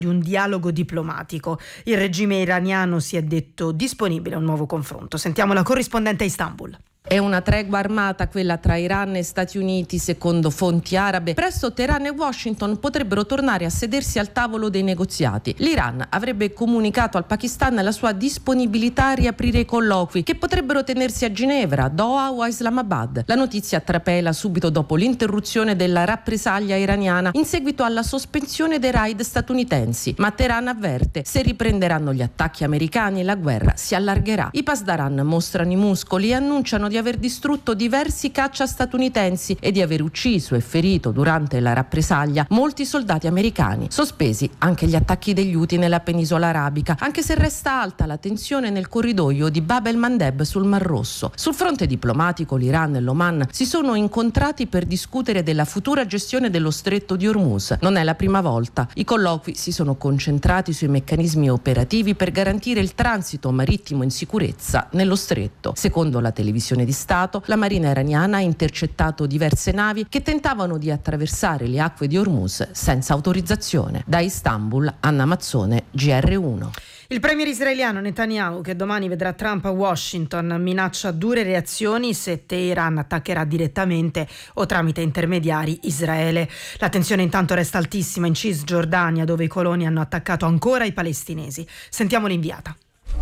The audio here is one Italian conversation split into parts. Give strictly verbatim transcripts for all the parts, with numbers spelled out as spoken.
di un dialogo diplomatico. Il regime iraniano si è detto disponibile a un nuovo confronto. Sentiamo la corrispondente a Istanbul. È una tregua armata quella tra Iran e Stati Uniti, secondo fonti arabe. Presto Teheran e Washington potrebbero tornare a sedersi al tavolo dei negoziati. L'Iran avrebbe comunicato al Pakistan la sua disponibilità a riaprire i colloqui, che potrebbero tenersi a Ginevra, Doha o a Islamabad. La notizia trapela subito dopo l'interruzione della rappresaglia iraniana in seguito alla sospensione dei raid statunitensi. Ma Teheran avverte: se riprenderanno gli attacchi americani, la guerra si allargherà. I Pasdaran mostrano i muscoli e annunciano di aver distrutto diversi caccia statunitensi e di aver ucciso e ferito durante la rappresaglia molti soldati americani. Sospesi anche gli attacchi degli Houthi nella penisola arabica, anche se resta alta la tensione nel corridoio di Bab el-Mandeb sul Mar Rosso. Sul fronte diplomatico, l'Iran e l'Oman si sono incontrati per discutere della futura gestione dello stretto di Hormuz. Non è la prima volta. I colloqui si sono concentrati sui meccanismi operativi per garantire il transito marittimo in sicurezza nello stretto. Secondo la televisione di Stato, la marina iraniana ha intercettato diverse navi che tentavano di attraversare le acque di Hormuz senza autorizzazione. Da Istanbul, Anna Mazzone, G R uno. Il premier israeliano Netanyahu, che domani vedrà Trump a Washington, minaccia dure reazioni se Teheran attaccherà direttamente o tramite intermediari Israele. La tensione intanto resta altissima in Cisgiordania, dove i coloni hanno attaccato ancora i palestinesi. Sentiamo l'inviata.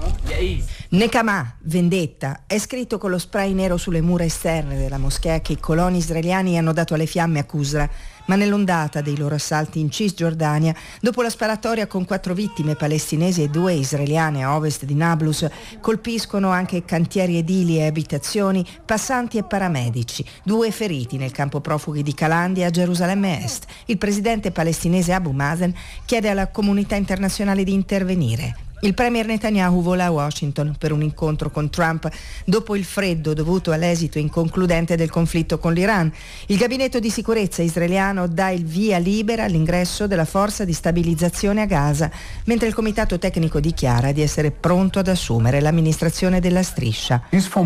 Nekama, vendetta, è scritto con lo spray nero sulle mura esterne della moschea che i coloni israeliani hanno dato alle fiamme a Qusra, ma nell'ondata dei loro assalti in Cisgiordania, dopo la sparatoria con quattro vittime palestinesi e due israeliane a ovest di Nablus, colpiscono anche cantieri edili e abitazioni, passanti e paramedici, due feriti nel campo profughi di Calandia a Gerusalemme Est. Il presidente palestinese Abu Mazen chiede alla comunità internazionale di intervenire. Il premier Netanyahu vola a Washington per un incontro con Trump dopo il freddo dovuto all'esito inconcludente del conflitto con l'Iran. Il gabinetto di sicurezza israeliano dà il via libera all'ingresso della forza di stabilizzazione a Gaza, mentre il comitato tecnico dichiara di essere pronto ad assumere l'amministrazione della striscia.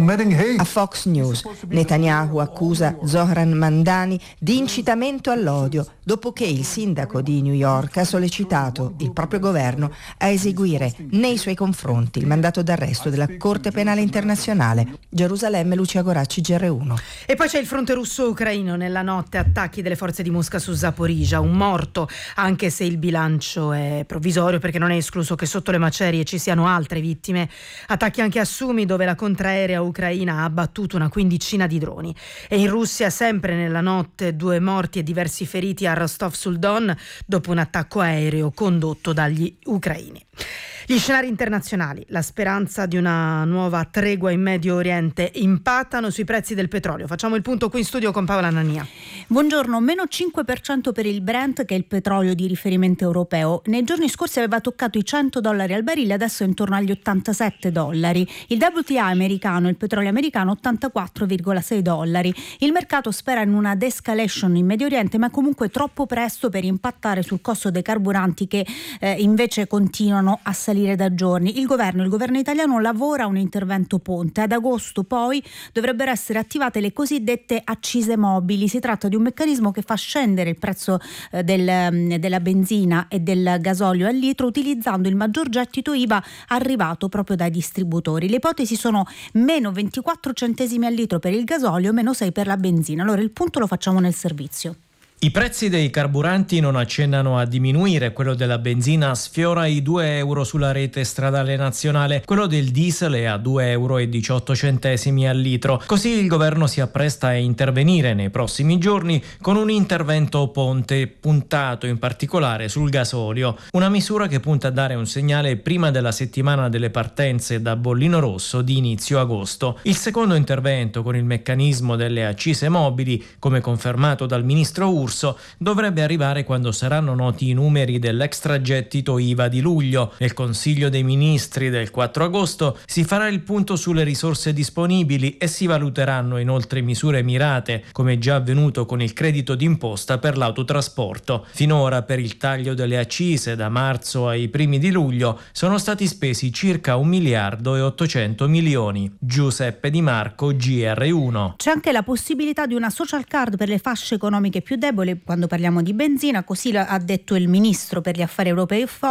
A Fox News, Netanyahu accusa Zohran Mandani di incitamento all'odio dopo che il sindaco di New York ha sollecitato il proprio governo a eseguire nei suoi confronti il mandato d'arresto della Corte Penale Internazionale. Gerusalemme, Lucia Goracci, G R uno. E poi c'è il fronte russo-ucraino. Nella notte attacchi delle forze di Mosca su Zaporizhzhia, un morto, anche se il bilancio è provvisorio perché non è escluso che sotto le macerie ci siano altre vittime. Attacchi anche a Sumi, dove la contraerea ucraina ha abbattuto una quindicina di droni. E in Russia, sempre nella notte, due morti e diversi feriti a Rostov-sul-Don dopo un attacco aereo condotto dagli ucraini. Gli scenari internazionali, la speranza di una nuova tregua in Medio Oriente impattano sui prezzi del petrolio. Facciamo il punto qui in studio con Paola Nania. Buongiorno, meno cinque per cento per il Brent, che è il petrolio di riferimento europeo. Nei giorni scorsi aveva toccato i cento dollari al barile, adesso è intorno agli ottantasette dollari. Il W T I americano, il petrolio americano, ottantaquattro virgola sei dollari. Il mercato spera in una de-escalation in Medio Oriente, ma comunque troppo presto per impattare sul costo dei carburanti che eh, invece continuano a salire da giorni. Il governo, il governo italiano lavora a un intervento ponte. Ad agosto poi dovrebbero essere attivate le cosiddette accise mobili. Si tratta di un meccanismo che fa scendere il prezzo eh, del, della benzina e del gasolio al litro utilizzando il maggior gettito I V A arrivato proprio dai distributori. Le ipotesi sono meno ventiquattro centesimi al litro per il gasolio, meno sei per la benzina. Allora il punto lo facciamo nel servizio. I prezzi dei carburanti non accennano a diminuire, quello della benzina sfiora i due euro sulla rete stradale nazionale, quello del diesel è a due euro e diciotto centesimi al litro. Così il governo si appresta a intervenire nei prossimi giorni con un intervento ponte puntato in particolare sul gasolio, una misura che punta a dare un segnale prima della settimana delle partenze da bollino rosso di inizio agosto. Il secondo intervento con il meccanismo delle accise mobili, come confermato dal ministro Urso, dovrebbe arrivare quando saranno noti i numeri dell'extragettito I V A di luglio. Nel Consiglio dei Ministri del quattro agosto si farà il punto sulle risorse disponibili e si valuteranno inoltre misure mirate, come già avvenuto con il credito d'imposta per l'autotrasporto. Finora per il taglio delle accise da marzo ai primi di luglio sono stati spesi circa un miliardo e ottocento milioni. Giuseppe Di Marco, G R uno. C'è anche la possibilità di una social card per le fasce economiche più deboli quando parliamo di benzina, così ha detto il ministro per gli affari europei